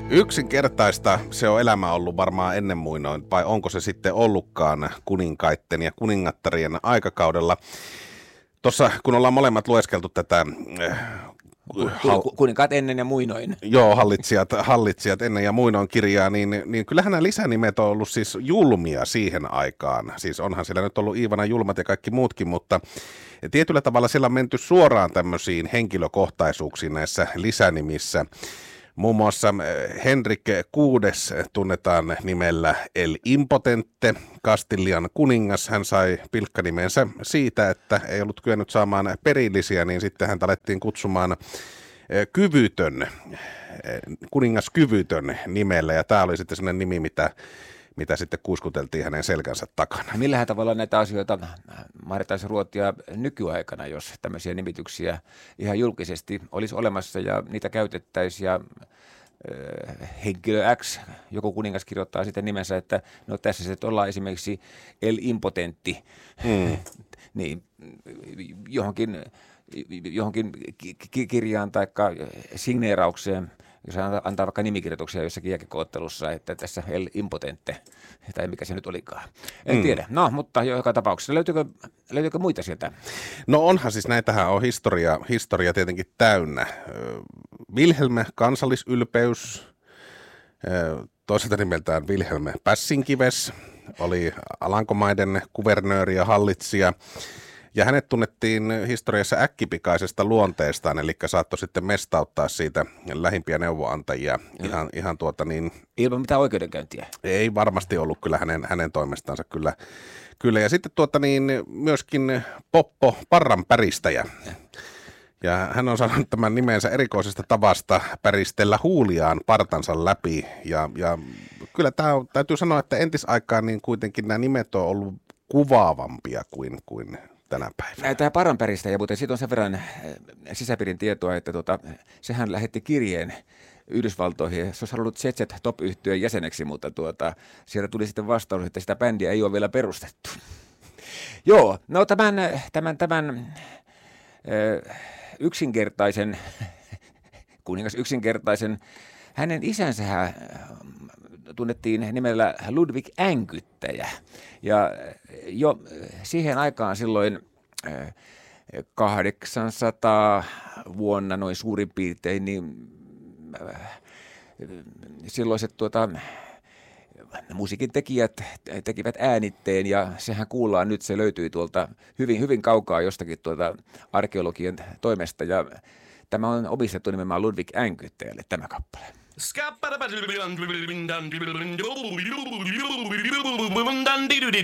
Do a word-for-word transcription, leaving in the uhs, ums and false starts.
Yksinkertaista se on elämä ollut varmaan ennen muinoin, vai onko se sitten ollutkaan kuninkaitten ja kuningattarien aikakaudella? Tuossa kun ollaan molemmat lueskeltu tätä... Hal- Kuninkaat ennen ja muinoin. Joo, hallitsijat, hallitsijat ennen ja muinoin kirjaa, niin, niin kyllähän nämä lisänimet on ollut siis julmia siihen aikaan. Siis onhan siellä nyt ollut Iivana julmat ja kaikki muutkin, mutta tietyllä tavalla siellä on menty suoraan tämmöisiin henkilökohtaisuuksiin näissä lisänimissä. Muun muassa Henrik kuudes tunnetaan nimellä El Impotente, Kastillian kuningas. Hän sai pilkkanimensä siitä, että ei ollut kyennyt saamaan perillisiä, niin sitten häntä alettiin kutsumaan Kyvytön, kuningas Kyvytön nimellä. Ja tämä oli sitten sellainen nimi, mitä, mitä sitten kuiskuteltiin hänen selkänsä takana. Millähän tavalla näitä asioita mahdettaisiin ruotia nykyaikana, jos tämmöisiä nimityksiä ihan julkisesti olisi olemassa ja niitä käytettäisiin ja henkilö X, joku kuningas kirjoittaa sitten nimensä, että no tässä sitten ollaan esimerkiksi El Impotentti, mm. niin johonkin, johonkin kirjaan tai signeeraukseen, jos antaa vaikka nimikirjoituksia jossakin jääkiekko-ottelussa, että tässä El Impotente, tai mikä se nyt olikaan. En mm. tiedä. No, mutta joka tapauksessa. Löytyykö, löytyykö muita sieltä? No onhan siis, näitähän on historia, historia tietenkin täynnä. Wilhelm kansallisylpeys, toiselta nimeltään Wilhelm Pässinkives, oli Alankomaiden kuvernööri ja hallitsija. Ja hänet tunnettiin historiassa äkkipikaisesta luonteestaan, eli saattoi sitten mestauttaa siitä lähimpiä neuvoantajia ihan, ihan tuota niin... Ilman mitään oikeudenkäyntiä? Ei varmasti ollut kyllä hänen, hänen toimestansa kyllä. kyllä. Ja sitten tuota niin myöskin Poppo Parranpäristäjä. Ja. ja hän on saanut tämän nimensä erikoisesta tavasta päristellä huuliaan partansa läpi. Ja, ja kyllä tämä on, täytyy sanoa, että entisaikaan niin kuitenkin nämä nimet on ollut kuvaavampia kuin... kuin tänä päivänä. Tämä Parranpäristäjä, mutta siitä on sen verran sisäpiirin tietoa, että tuota, sehän lähetti kirjeen Yhdysvaltoihin. Se olisi halunnut Z Z Top-yhtyön jäseneksi, mutta tuota, sieltä tuli sitten vastaus, että sitä bändiä ei ole vielä perustettu. Joo, no tämän, tämän, tämän ö, yksinkertaisen, kuningas yksinkertaisen, hänen isänsä tunnettiin nimellä Ludwig Änkyttäjä. Ja jo siihen aikaan silloin kahdeksansataa vuonna noin suurin piirtein, niin silloiset tuota, musiikin tekijät tekivät äänitteen ja sehän kuullaan nyt, se löytyy tuolta hyvin, hyvin kaukaa jostakin tuolta arkeologian toimesta ja tämä on omistettu nimenomaan Ludwig Änkyttäjälle tämä kappale.